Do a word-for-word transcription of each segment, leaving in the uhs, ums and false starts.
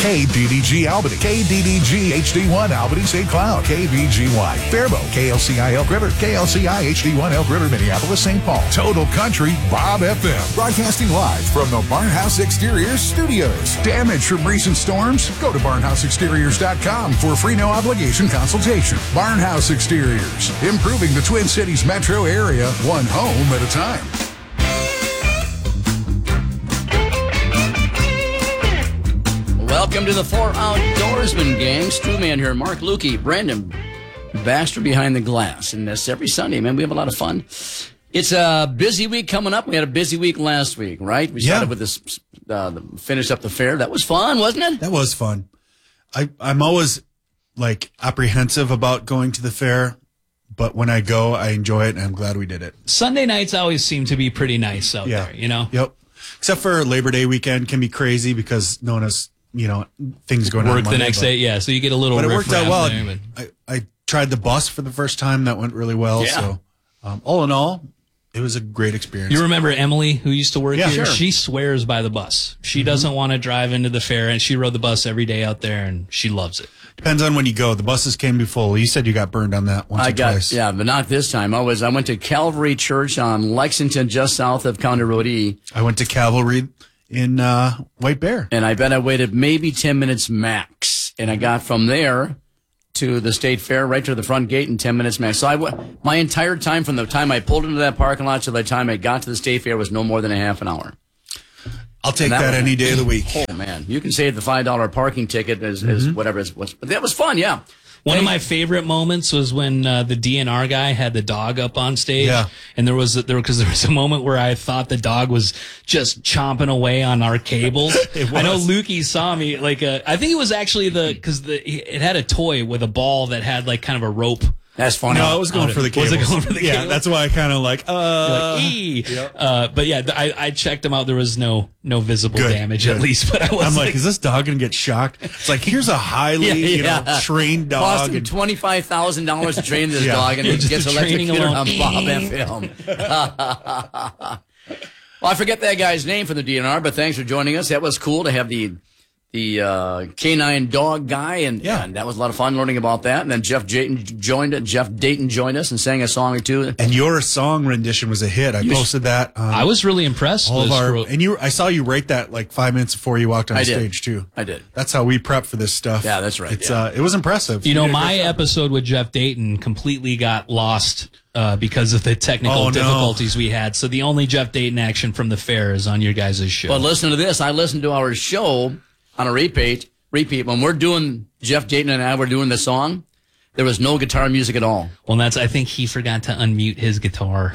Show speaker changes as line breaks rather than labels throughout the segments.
K D D G Albany, K D D G H D one Albany Saint Cloud, K B G Y Faribault, K L C I Elk River, K L C I H D one Elk River, Minneapolis, Saint Paul. Total Country Bob F M. Broadcasting live from the Barnhouse Exteriors Studios. Damage from recent storms? Go to barnhouse exteriors dot com for a free no obligation consultation. Barnhouse Exteriors, improving the Twin Cities metro area, one home at a time.
Welcome to the Four Outdoorsman gang. Stu Man here, Mark Lukey, Brandon Baxter behind the glass. And that's every Sunday, man. We have a lot of fun. It's a busy week coming up. We had a busy week last week, right? We started
yeah.
with this, uh, finished up the fair. That was fun, wasn't it?
That was fun. I, I'm always, like, apprehensive about going to the fair, but when I go, I enjoy it, and I'm glad we did it.
Sunday nights always seem to be pretty nice out
yeah.
there, you know?
Yep. Except for Labor Day weekend can be crazy because no one has, you know, things going on.
Work the
Monday,
next
but,
day, yeah. So you get a little
But it worked out well.
There,
I, I tried the bus for the first time. That went really well.
Yeah.
So um, all in all, it was a great experience.
You remember Emily, who used to work
Yeah,
here?
sure.
She swears by the bus. She mm-hmm. doesn't want to drive into the fair, and she rode the bus every day out there, and she loves it.
Depends on when you go. The buses can be full. You said you got burned on that once
I
or
got,
twice.
yeah, but not this time. I was, I went to Calvary Church on Lexington, just south of County Road E.
I went to Cavalry in uh, White Bear.
And I bet I waited maybe ten minutes max. And I got from there to the State Fair, right to the front gate in ten minutes max. So I w- my entire time from the time I pulled into that parking lot to the time I got to the State Fair was no more than a half an hour.
I'll take
that
that,
was,
any day of the week.
Oh, man. You can save the five dollar parking ticket as,
mm-hmm.
as whatever it was. But that was fun, yeah.
One
hey.
of my favorite moments was when uh, the D N R guy had the dog up on stage.
Yeah.
And there was, there, because there was a moment where I thought the dog was just chomping away on our cables. I know Lukey saw me, like, uh, I think it was actually the, because the it had a toy with a ball that had, like, kind of a rope.
That's funny.
No, I was going for the cables.
Was it going for the
yeah,
cables?
that's why I kind of like, uh.
Like, ee.
Yep.
uh, but yeah, I, I checked them out. There was no no visible
Good,
damage,
good.
at least. But I was
I'm like,
like,
is this dog going to get shocked? It's like, here's a highly
Yeah,
you
yeah.
know, trained dog.
Cost him
and-
twenty-five thousand dollars to train this
Yeah.
dog, and
Yeah,
he
just
gets
the training
electrocuted on
alone.
Bob F M. Well, I forget that guy's name for the D N R, but thanks for joining us. That was cool to have the the uh, canine dog guy, and,
Yeah.
and that was a lot of fun learning about that. And then Jeff Dayton joined it. Jeff Dayton joined us and sang a song or two.
And your song rendition was a hit. I
You
posted that. On
I was really impressed.
all of
with
our,
Scro-
and you, I saw you write that like five minutes before you walked on
I
the
did.
stage too.
I did.
That's how we prep for this stuff.
Yeah, that's right,
It's
yeah.
uh, it was impressive.
You know,
did a
my
great job.
episode with Jeff Dayton completely got lost uh, because of the technical
Oh, no.
difficulties we had. So the only Jeff Dayton action from the fair is on your guys' show.
But listen to this. I listened to our show on a repeat. Repeat. When we're doing, Jeff Dayton and I were doing the song, there was no guitar music at all.
well, that's. I think he forgot to unmute his guitar.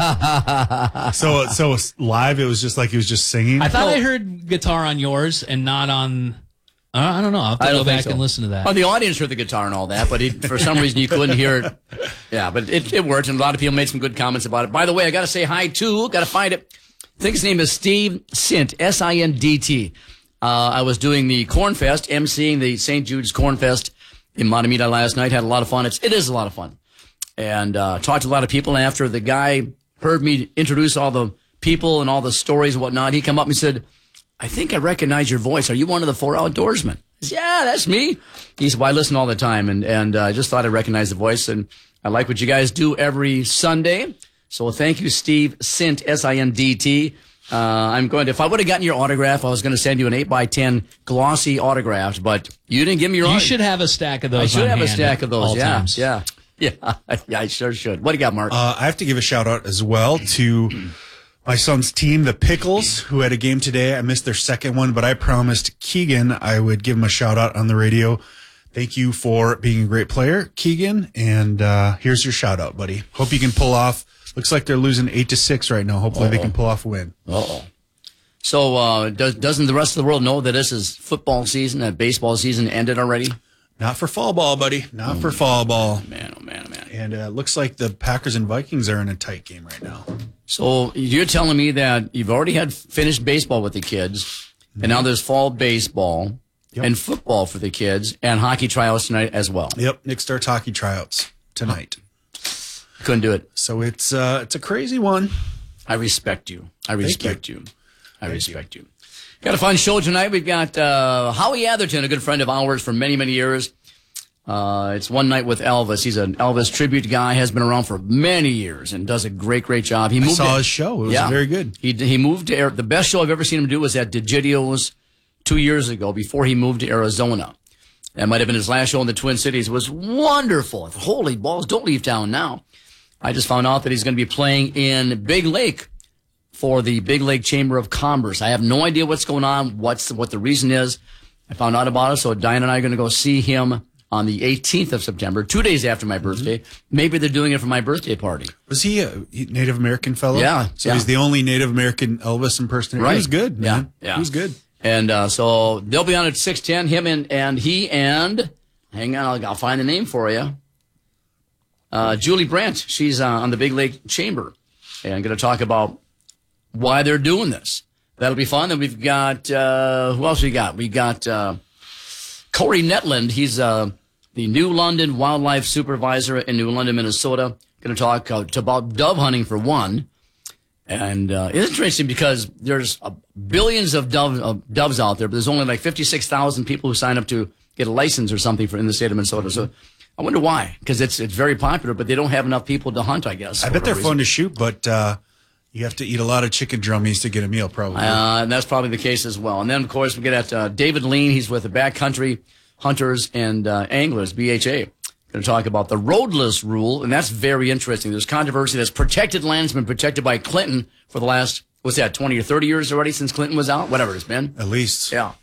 So so live, it was just like he was just singing.
I thought I heard guitar on yours and not on. Uh, I don't know. I'll have to
I
go
don't think
back
so.
and listen to that.
Well, the audience heard the guitar and all that, but it, for some reason you couldn't hear it. Yeah, but it, it worked, and a lot of people made some good comments about it. By the way, I got to say hi to, got to find it. I think his name is Steve Sint, S I N D T. Uh, I was doing the Corn Fest, emceeing the Saint Jude's Corn Fest in Montemita last night. Had a lot of fun. It's, it is a lot of fun. And uh, talked to a lot of people. And after the guy heard me introduce all the people and all the stories and whatnot, he come up and said, I think I recognize your voice. Are you one of the Four Outdoorsmen? I said, yeah, that's me. He said, well, I listen all the time. And and uh, I just thought I recognized the voice. And I like what you guys do every Sunday. So thank you, Steve Sint, S I N D T. Uh, I'm going to, if I would have gotten your autograph, I was going to send you an eight by ten glossy autograph, but you didn't give me your
you
autograph.
should have a stack of those.
I should
on
have a
hand
stack
at
of those.
all
Yeah,
times.
yeah. Yeah. Yeah, I sure should. What do you got, Mark?
Uh, I have to give a shout out as well to my son's team, the Pickles, who had a game today. I missed their second one, but I promised Keegan I would give him a shout out on the radio. Thank you for being a great player, Keegan. And uh, here's your shout out, buddy. Hope you can pull off. Looks like they're losing eight to six right now. Hopefully
Uh-oh.
they can pull off a win.
Uh-oh. So uh, does, doesn't the rest of the world know that this is football season, that baseball season ended already?
Not for fall ball, buddy. Not oh, for fall ball.
Man, oh, man, oh, man.
And it uh, looks like the Packers and Vikings are in a tight game right now.
So you're telling me that you've already had finished baseball with the kids, mm-hmm. and now there's fall baseball
yep.
and football for the kids, and hockey tryouts tonight as well.
Yep, Nick starts hockey tryouts tonight.
Couldn't do it.
So it's uh, it's a crazy one.
I respect you. I respect you. you. I
Thank
respect you. you. Got a fun show tonight. We've got uh, Howie Atherton, a good friend of ours for many, many years. Uh, it's One Night with Elvis. He's an Elvis tribute guy, has been around for many years and does a great, great job. He moved
I saw
to,
his show. It was
yeah,
very good.
He he moved to, the best show I've ever seen him do was at Digidio's two years ago before he moved to Arizona. That might have been his last show in the Twin Cities. It was wonderful. Holy balls, don't leave town now. I just found out that he's going to be playing in Big Lake for the Big Lake Chamber of Commerce. I have no idea what's going on, what's what the reason is. I found out about it, so Diane and I are going to go see him on the eighteenth of September, two days after my birthday. Mm-hmm. Maybe they're doing it for my birthday party.
Was he a Native American fellow?
Yeah.
So
yeah.
he's the only Native American Elvis impersonator.
Right.
He was good, man.
Yeah. yeah.
He was good.
And uh, so they'll be on at six ten, him and, and he and, hang on, I'll, I'll find the name for you. Uh, Julie Brandt, she's uh, on the Big Lake Chamber, and going to talk about why they're doing this. That'll be fun. Then we've got, uh, who else we got? We got uh, Corey Netland. He's uh, the New London Wildlife Supervisor in New London, Minnesota. Going to talk uh, about dove hunting for one. And uh, it's interesting because there's uh, billions of dove, uh, doves out there, but there's only like fifty-six thousand people who sign up to get a license or something for in the state of Minnesota. So I wonder why, because it's it's very popular, but they don't have enough people to hunt, I guess.
I bet they're fun to shoot, but uh, you have to eat a lot of chicken drummies to get a meal, probably.
Uh, and that's probably the case as well. And then, of course, we get at uh, David Lean. He's with the Backcountry Hunters and uh, Anglers, B H A. Going to talk about the roadless rule, and that's very interesting. There's controversy that's protected land's been protected by Clinton for the last, what's that, twenty or thirty years already since Clinton was out? Whatever it's been.
At least.
Yeah.